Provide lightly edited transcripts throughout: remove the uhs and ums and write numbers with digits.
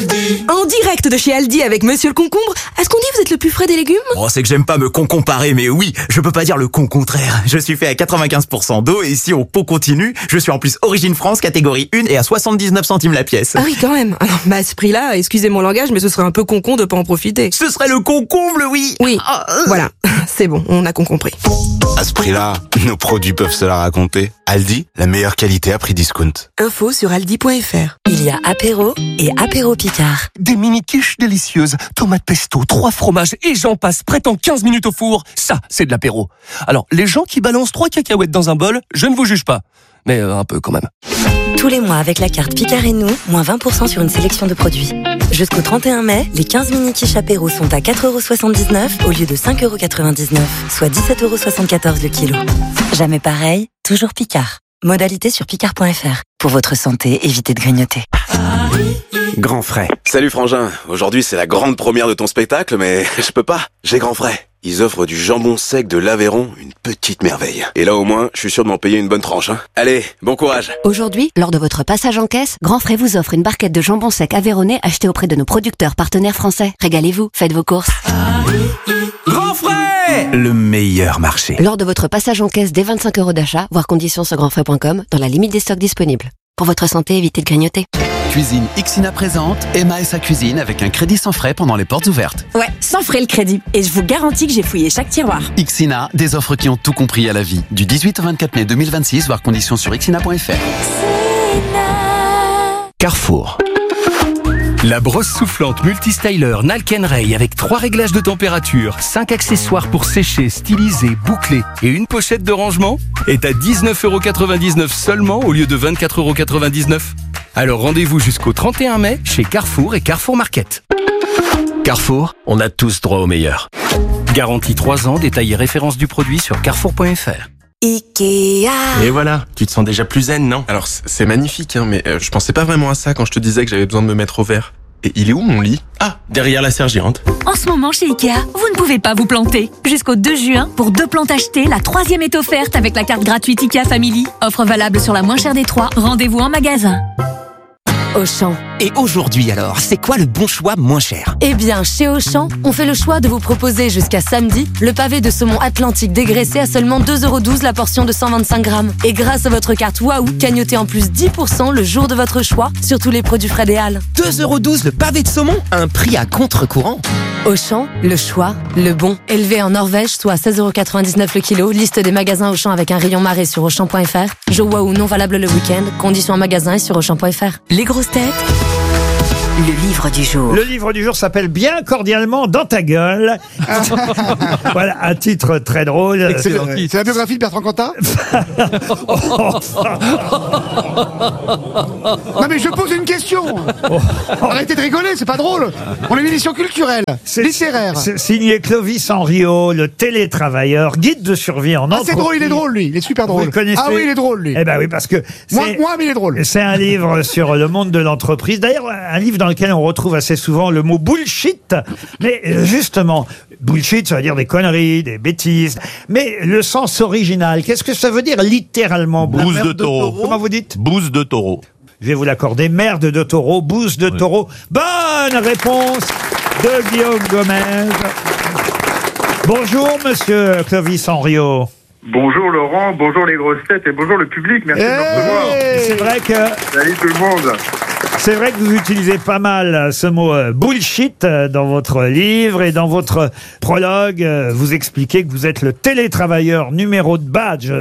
Aldi. En direct de chez Aldi avec Monsieur le Concombre. Est-ce qu'on dit que vous êtes le plus frais des légumes? Oh, c'est que j'aime pas me comparer, mais oui, je peux pas dire le contraire. Je suis fait à 95% d'eau et si on continue, je suis en plus Origine France, catégorie 1 et à 79 centimes la pièce. Ah oui, quand même. Alors, à ce prix-là, excusez mon langage, mais ce serait un peu con de pas en profiter. Ce serait le concombre, oui. Oui, voilà. C'est bon, on a compris. À ce prix-là, nos produits peuvent se la raconter. Aldi, la meilleure qualité à prix discount. Info sur aldi.fr. Il y a apéro et apéro Picard. Des mini-quiches délicieuses, tomates pesto, 3 fromages et j'en passe, prêt en 15 minutes au four. Ça, c'est de l'apéro. Alors, les gens qui balancent 3 cacahuètes dans un bol, je ne vous juge pas. Mais un peu quand même. Tous les mois avec la carte Picard et nous, moins 20% sur une sélection de produits. Jusqu'au 31 mai, les 15 mini-quiches apéro sont à 4,79€ au lieu de 5,99€, soit 17,74€ le kilo. Jamais pareil, toujours Picard. Modalité sur picard.fr. Pour votre santé, évitez de grignoter. Grand frais. Salut Frangin, aujourd'hui c'est la grande première de ton spectacle, mais je peux pas, j'ai Grand frais. Ils offrent du jambon sec de l'Aveyron, une petite merveille. Et là au moins, je suis sûr de m'en payer une bonne tranche. Allez, bon courage. Aujourd'hui, lors de votre passage en caisse, Grand Frais vous offre une barquette de jambon sec aveyronnais achetée auprès de nos producteurs partenaires français. Régalez-vous, faites vos courses. Grand frais, le meilleur marché. Lors de votre passage en caisse dès 25€ d'achat, voir conditions sur grandfrais.com, dans la limite des stocks disponibles. Pour votre santé, évitez de grignoter. Cuisine Ixina présente Emma et sa cuisine avec un crédit sans frais pendant les portes ouvertes. Ouais, sans frais le crédit. Et je vous garantis que j'ai fouillé chaque tiroir. Ixina, des offres qui ont tout compris à la vie. Du 18 au 24 mai 2026, voir conditions sur ixina.fr. Carrefour. La brosse soufflante multistyler Nalken-Ray avec 3 réglages de température, 5 accessoires pour sécher, styliser, boucler et une pochette de rangement est à 19,99€ seulement au lieu de 24,99€. Alors rendez-vous jusqu'au 31 mai chez Carrefour et Carrefour Market. Carrefour, on a tous droit au meilleur. Garantie 3 ans, détail et référence du produit sur carrefour.fr. Ikea. Et voilà, tu te sens déjà plus zen, non? Alors c'est magnifique, mais je pensais pas vraiment à ça quand je te disais que j'avais besoin de me mettre au vert. Et il est où mon lit? Ah, derrière la sergérante. En ce moment chez Ikea, vous ne pouvez pas vous planter. Jusqu'au 2 juin, pour 2 plantes achetées, la 3e est offerte avec la carte gratuite Ikea Family. Offre valable sur la moins chère des 3. Rendez-vous en magasin. Auchan. Et aujourd'hui alors, c'est quoi le bon choix moins cher? Eh bien, chez Auchan, on fait le choix de vous proposer jusqu'à samedi le pavé de saumon atlantique dégraissé à seulement 2,12€ la portion de 125 grammes. Et grâce à votre carte Waouh, cagnotez en plus 10% le jour de votre choix sur tous les produits frais des Halles. 2,12€ le pavé de saumon? Un prix à contre-courant. Auchan, le choix, le bon. Élevé en Norvège, soit 16,99€ le kilo. Liste des magasins Auchan avec un rayon marée sur Auchan.fr. Joe Waouh non valable le week-end. Conditions en magasin et sur Auchan.fr. Les grosses têtes. Le livre du jour. Le livre du jour s'appelle Bien cordialement dans ta gueule. Voilà, un titre très drôle. Excellent. C'est la biographie de Bertrand Cantat. Non mais je pose une question. Arrêtez de rigoler, c'est pas drôle. On est une émission culturelle, littéraire. C'est signé Clovis Henriot, le télétravailleur, guide de survie en entreprise. C'est drôle, il est drôle lui, il est super drôle. Vous le connaissez? Ah oui, il est drôle lui. Eh ben oui, parce que moi mais il est drôle. C'est un livre sur le monde de l'entreprise. D'ailleurs, un livre dans lequel on retrouve assez souvent le mot bullshit. Mais justement, bullshit, ça veut dire des conneries, des bêtises. Mais le sens original, qu'est-ce que ça veut dire littéralement? Bouse de taureau. Comment vous dites? Bouse de taureau. Je vais vous l'accorder. Merde de taureau, bouse de taureau. Bonne réponse de Guillaume Gomez. Bonjour, monsieur Clovis Henriot. Bonjour Laurent, bonjour les grosses têtes et bonjour le public, merci de me recevoir. C'est vrai que... Salut tout le monde. C'est vrai que vous utilisez pas mal ce mot bullshit dans votre livre et dans votre prologue. Vous expliquez que vous êtes le télétravailleur numéro de badge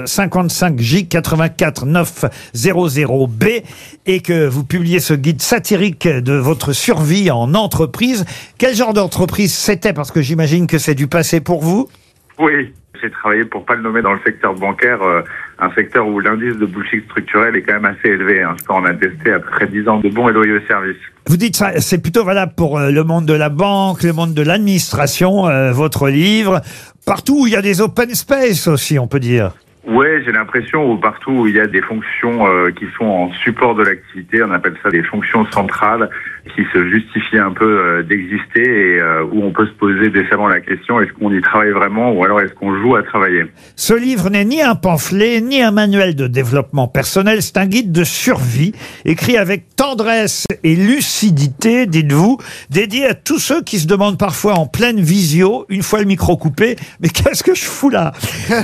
55J84900B et que vous publiez ce guide satirique de votre survie en entreprise. Quel genre d'entreprise c'était? Parce que j'imagine que c'est du passé pour vous. Oui, j'ai travaillé, pour pas le nommer, dans le secteur bancaire, un secteur où l'indice de bullshit structurel est quand même assez élevé. Je peux en attester après 10 ans de bons et loyaux services. Vous dites ça, c'est plutôt valable pour le monde de la banque, le monde de l'administration, votre livre, partout où il y a des open space aussi, on peut dire. Ouais, j'ai l'impression partout où il y a des fonctions qui sont en support de l'activité, on appelle ça des fonctions centrales, qui se justifie un peu d'exister et où on peut se poser décemment la question, est-ce qu'on y travaille vraiment ou alors est-ce qu'on joue à travailler? Ce livre n'est ni un pamphlet, ni un manuel de développement personnel, c'est un guide de survie, écrit avec tendresse et lucidité, dites-vous, dédié à tous ceux qui se demandent parfois en pleine visio, une fois le micro coupé, mais qu'est-ce que je fous là?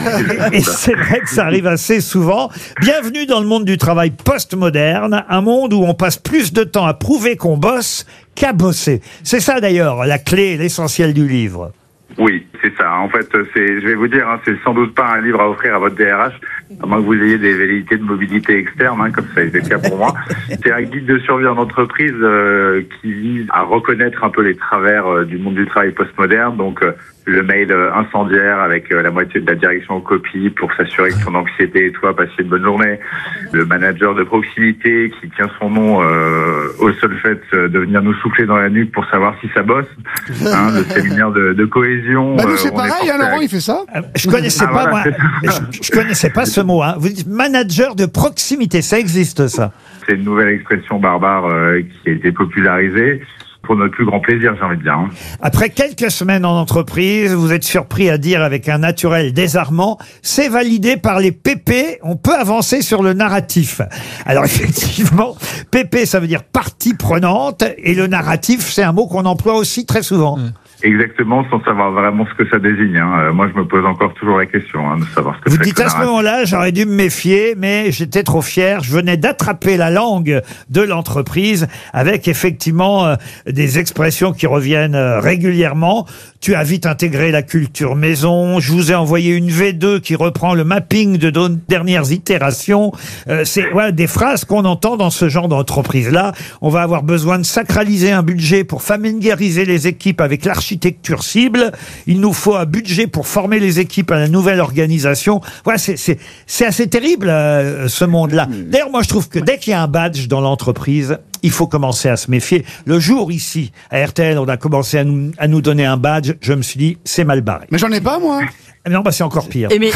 Et c'est vrai que ça arrive assez souvent. Bienvenue dans le monde du travail postmoderne, un monde où on passe plus de temps à prouver qu'on bosse qu'à bosser. C'est ça d'ailleurs la clé, l'essentiel du livre. Oui, c'est ça. En fait, je vais vous dire, c'est sans doute pas un livre à offrir à votre DRH, à moins que vous ayez des velléités de mobilité externe, comme ça a été le cas pour moi. C'est un guide de survie en entreprise qui vise à reconnaître un peu les travers du monde du travail postmoderne, donc le mail incendiaire avec la moitié de la direction en copie pour s'assurer que ton anxiété et toi passiez une bonne journée, le manager de proximité qui tient son nom au seul fait de venir nous souffler dans la nuque pour savoir si ça bosse, le séminaire de cohésion. Bah nous c'est pareil, Laurent il fait ça. Je connaissais pas moi, je connaissais pas ce mot. Vous dites manager de proximité, ça existe ça? C'est une nouvelle expression barbare qui a été popularisée. Pour notre plus grand plaisir, j'ai envie de dire. Après quelques semaines en entreprise, vous êtes surpris à dire avec un naturel désarmant, c'est validé par les PP, on peut avancer sur le narratif. Alors effectivement, PP ça veut dire partie prenante, et le narratif c'est un mot qu'on emploie aussi très souvent. Exactement, sans savoir vraiment ce que ça désigne. Moi, je me pose encore toujours la question de savoir ce que c'est. Vous dites à ce moment-là, j'aurais dû me méfier, mais j'étais trop fier. Je venais d'attraper la langue de l'entreprise avec effectivement des expressions qui reviennent régulièrement. Tu as vite intégré la culture maison. Je vous ai envoyé une V2 qui reprend le mapping de nos dernières itérations. C'est des phrases qu'on entend dans ce genre d'entreprise-là. On va avoir besoin de sacraliser un budget pour familiariser les équipes avec l'architecture cible. Il nous faut un budget pour former les équipes à la nouvelle organisation. Voilà, c'est assez terrible ce monde-là. D'ailleurs, moi je trouve que dès qu'il y a un badge dans l'entreprise, il faut commencer à se méfier. Le jour ici, à RTL, on a commencé à nous donner un badge, je me suis dit, c'est mal barré. Mais j'en ai pas, moi. Non, c'est encore pire. Mais...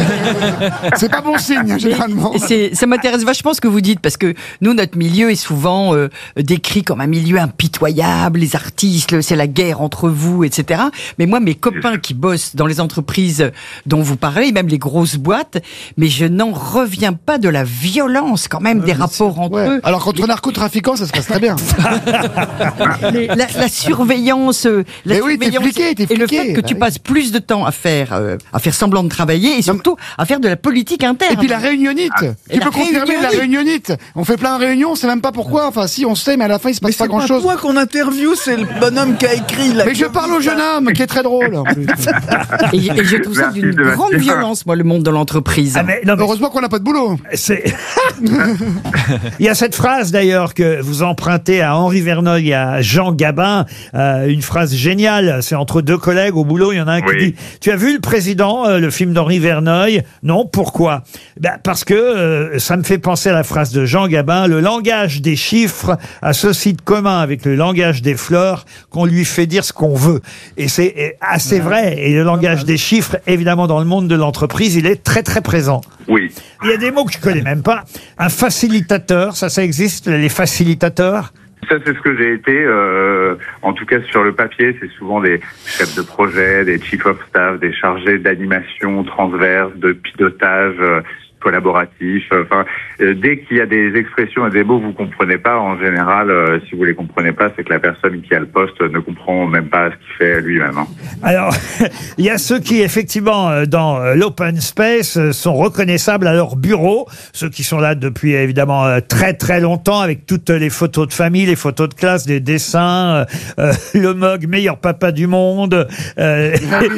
c'est pas bon signe, généralement. Ça m'intéresse vachement ce que vous dites, parce que nous, notre milieu est souvent décrit comme un milieu impitoyable, les artistes, c'est la guerre entre vous, etc. Mais moi, mes copains qui bossent dans les entreprises dont vous parlez, même les grosses boîtes, mais je n'en reviens pas de la violence quand même des rapports entre eux. Alors contre narcotrafiquants, ça se passe très bien. la surveillance, t'es fliqué. Et le fait que tu passes plus de temps à faire semblant de travailler et surtout à faire de la politique interne. Et puis la réunionite. Tu peux confirmer la réunionite. On fait plein de réunions, on sait même pas pourquoi. Enfin, si, on sait, mais à la fin, il se passe pas grand chose. C'est pas toi qu'on interviewe, c'est le bonhomme qui a écrit là. Mais je parle au jeune homme, qui est très drôle, en plus. Et je trouve ça d'une grande violence, moi, le monde de l'entreprise. Heureusement qu'on n'a pas de boulot. Il y a cette phrase, d'ailleurs, que vous empruntez à Henri Verneuil et à Jean Gabin. Une phrase géniale. C'est entre deux collègues au boulot. Il y en a un qui dit, tu as vu le président, le film d'Henri Verneuil? Non, pourquoi? Parce que ça me fait penser à la phrase de Jean Gabin, le langage des chiffres a ceci de commun avec le langage des fleurs qu'on lui fait dire ce qu'on veut. Et c'est assez vrai. Et le langage des chiffres, évidemment, dans le monde de l'entreprise, il est très très présent. Oui. Il y a des mots que je connais même pas. Un facilitateur, ça existe, les facilitateurs? Ça, c'est ce que j'ai été. En tout cas, sur le papier, c'est souvent des chefs de projet, des chief of staff, des chargés d'animation transverse, de pilotage collaboratif. Enfin, dès qu'il y a des expressions et des mots que vous comprenez pas, en général, si vous les comprenez pas, c'est que la personne qui a le poste ne comprend même pas ce qu'il fait lui-même. Alors, il y a ceux qui, effectivement, dans l'open space, sont reconnaissables à leur bureau. Ceux qui sont là depuis, évidemment, très très longtemps, avec toutes les photos de famille, les photos de classe, des dessins, le mug meilleur papa du monde. Là,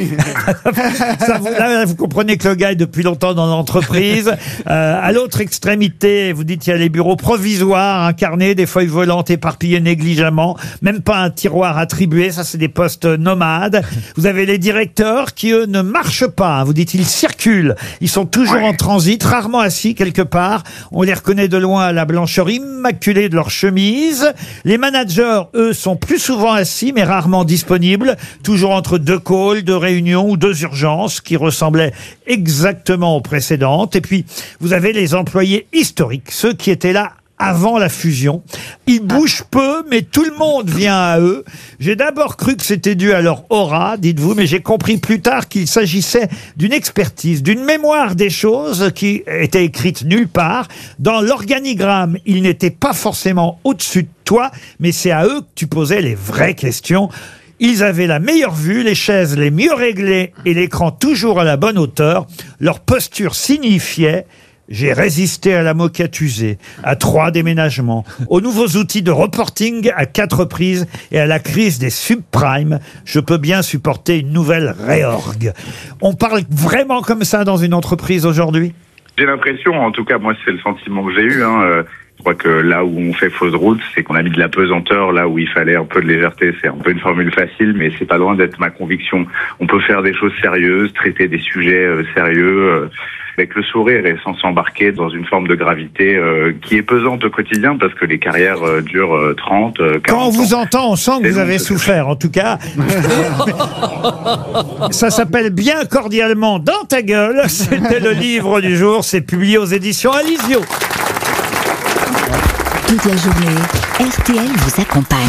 vous comprenez que le gars est depuis longtemps dans l'entreprise. À l'autre extrémité, vous dites il y a les bureaux provisoires, un carnet, des feuilles volantes éparpillées négligemment, même pas un tiroir attribué, ça c'est des postes nomades. Vous avez les directeurs qui eux ne marchent pas, vous dites ils circulent, ils sont toujours en transit, rarement assis quelque part, on les reconnaît de loin à la blancheur immaculée de leur chemise. Les managers, eux, sont plus souvent assis mais rarement disponibles, toujours entre deux calls, deux réunions ou deux urgences qui ressemblaient exactement aux précédentes. Et puis, vous avez les employés historiques, ceux qui étaient là avant la fusion. Ils bougent peu, mais tout le monde vient à eux. J'ai d'abord cru que c'était dû à leur aura, dites-vous, mais j'ai compris plus tard qu'il s'agissait d'une expertise, d'une mémoire des choses qui était écrite nulle part. Dans l'organigramme, ils n'étaient pas forcément au-dessus de toi, mais c'est à eux que tu posais les vraies questions. Ils avaient la meilleure vue, les chaises les mieux réglées et l'écran toujours à la bonne hauteur. Leur posture signifiait: j'ai résisté à la moquette usée, à 3 déménagements, aux nouveaux outils de reporting à 4 reprises et à la crise des subprimes. Je peux bien supporter une nouvelle réorg. On parle vraiment comme ça dans une entreprise aujourd'hui ? J'ai l'impression, en tout cas moi c'est le sentiment que j'ai eu, je crois que là où on fait fausse route, c'est qu'on a mis de la pesanteur là où il fallait un peu de légèreté. C'est un peu une formule facile, mais c'est pas loin d'être ma conviction. On peut faire des choses sérieuses, traiter des sujets sérieux, avec le sourire et sans s'embarquer dans une forme de gravité qui est pesante au quotidien parce que les carrières durent 30, 40 Quand on vous ans. entend, on sent que vous avez souffert, en tout cas. Ça s'appelle Bien cordialement dans ta gueule. C'était le livre du jour. C'est publié aux éditions Alizio. Toute la journée, RTL vous accompagne.